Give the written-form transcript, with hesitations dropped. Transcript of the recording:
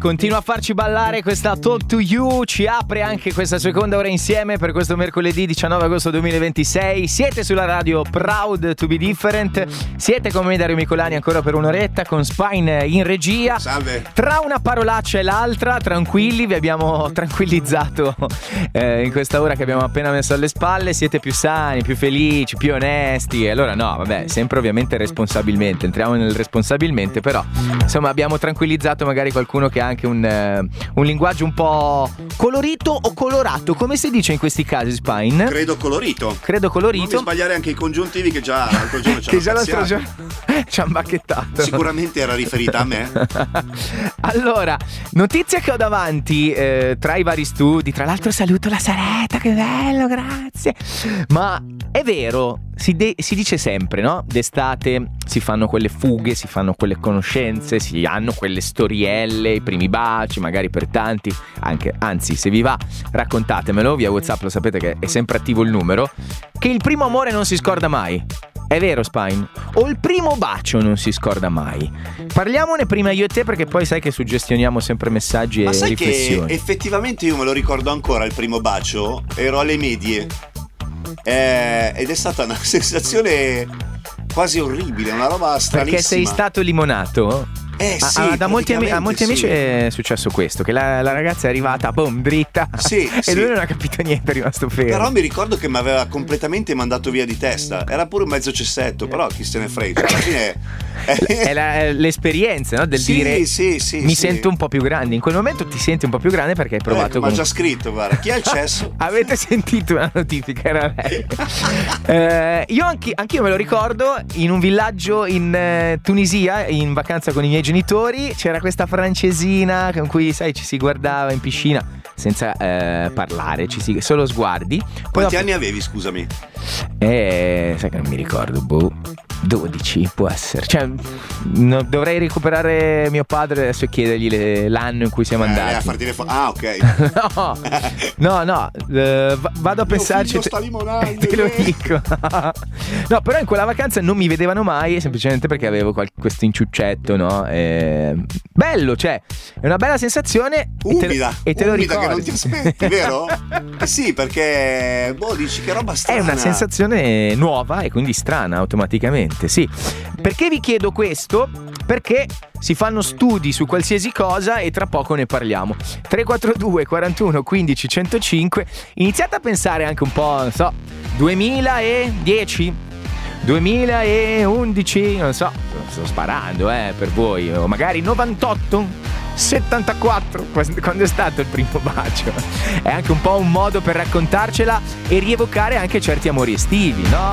continua a farci ballare questa Talk to You, ci apre anche questa seconda ora insieme per questo mercoledì 19 agosto 2026. Siete sulla radio Proud to be Different, siete con me Dario Micolani ancora per un'oretta con Spine in regia. Salve. Tra una parolaccia e l'altra, tranquilli, vi abbiamo tranquillizzato in questa ora che abbiamo appena messo alle spalle. Siete più sani, più felici, più onesti. Allora no, vabbè, sempre ovviamente responsabilmente, entriamo nel responsabilmente, però insomma abbiamo tranquillizzato magari qualcuno che ha anche un linguaggio un po' colorito o colorato, come si dice in questi casi, Spine? Credo colorito. Non mi sbagliare anche i congiuntivi che già l'altro giorno che già l'altro giorno ci hanno bacchettato. Sicuramente era riferita a me. Allora, notizia che ho davanti tra i vari studi. Tra l'altro saluto la Saretta, che bello, grazie. Ma è vero, si dice sempre, no? D'estate si fanno quelle fughe, si fanno quelle conoscenze, si hanno quelle storielle, i primi baci, magari per tanti, anzi se vi va raccontatemelo via WhatsApp, lo sapete che è sempre attivo il numero, che il primo amore non si scorda mai. È vero, Spine? O il primo bacio non si scorda mai? Parliamone prima io e te, perché poi sai che suggestioniamo sempre messaggi e riflessioni. Ma sai che effettivamente io me lo ricordo ancora, il primo bacio, ero alle medie ed è stata una sensazione quasi orribile, una roba stranissima. Perché sei stato limonato? Sì, a molti amici è successo questo, che la ragazza è arrivata boom, dritta e lui non ha capito niente, è rimasto fermo. Però mi ricordo che mi aveva completamente mandato via di testa, era pure un mezzo cessetto, però chi se ne frega, alla fine è l'esperienza, no? Del dire mi sento un po' più grande. In quel momento ti senti un po' più grande perché hai provato ma già scritto, guarda, chi ha il cesso? Avete sentito una notifica, era lei. Io anch'io me lo ricordo, in un villaggio in Tunisia, in vacanza con i miei genitori, c'era questa francesina con cui, sai, ci si guardava in piscina senza parlare, solo sguardi. Quanti anni avevi, scusami? Sai che non mi ricordo, 12 può essere, cioè dovrei recuperare mio padre adesso e chiedergli l'anno in cui siamo andati. A farti ok. No, vado a pensarci. Sta limonando, te lo dico. No, però in quella vacanza non mi vedevano mai, semplicemente perché avevo questo inciuccetto, no? Bello, cioè è una bella sensazione. Umida, e te lo ricordi, che non ti aspetti, vero? Sì, perché dici che roba strana. È una sensazione nuova e quindi strana automaticamente. Sì, perché vi chiedo questo? Perché si fanno studi su qualsiasi cosa e tra poco ne parliamo. 342 41 15 105. Iniziate a pensare anche un po', non so, 2010, 2011, non so, sto sparando per voi, o magari 98, 74, quando è stato il primo bacio? È anche un po' un modo per raccontarcela e rievocare anche certi amori estivi, no?